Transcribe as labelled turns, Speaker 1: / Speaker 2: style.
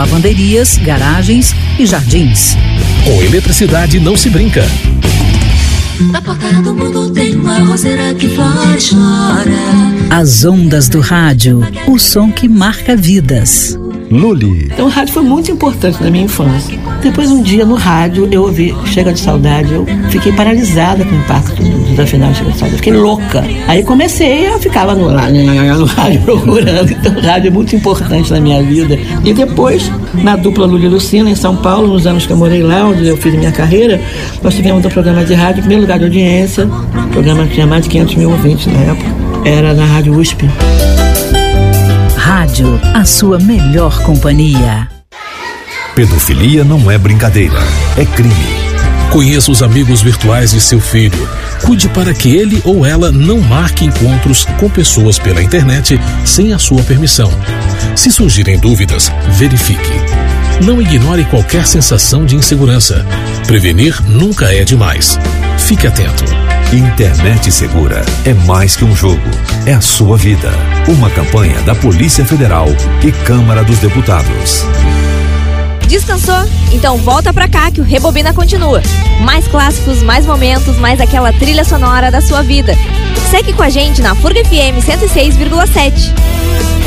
Speaker 1: lavanderias, garagens e jardins.
Speaker 2: Com eletricidade não se brinca.
Speaker 3: Na porta do mundo tem uma roseira que flora e chora.
Speaker 1: As ondas do rádio, o som que marca vidas.
Speaker 4: Luli.
Speaker 5: Então o rádio foi muito importante na minha infância. Depois um dia no rádio eu ouvi Chega de Saudade, eu fiquei paralisada com o impacto da final de Chega de Saudade, eu fiquei louca. Aí comecei, eu ficava no rádio procurando, então o rádio é muito importante na minha vida. E depois, na dupla Luli e Lucina, em São Paulo, nos anos que eu morei lá, onde eu fiz a minha carreira, nós tivemos um programa de rádio, em primeiro lugar de audiência, o programa tinha mais de 500 mil ouvintes na época, era na Rádio USP.
Speaker 1: Rádio, a sua melhor companhia.
Speaker 6: Pedofilia não é brincadeira, é crime.
Speaker 2: Conheça os amigos virtuais de seu filho. Cuide para que ele ou ela não marque encontros com pessoas pela internet sem a sua permissão. Se surgirem dúvidas, verifique. Não ignore qualquer sensação de insegurança. Prevenir nunca é demais. Fique atento.
Speaker 6: Internet Segura é mais que um jogo, é a sua vida. Uma campanha da Polícia Federal e Câmara dos Deputados.
Speaker 7: Descansou? Então volta pra cá que o Rebobina continua. Mais clássicos, mais momentos, mais aquela trilha sonora da sua vida. Segue com a gente na FURG FM 106,7.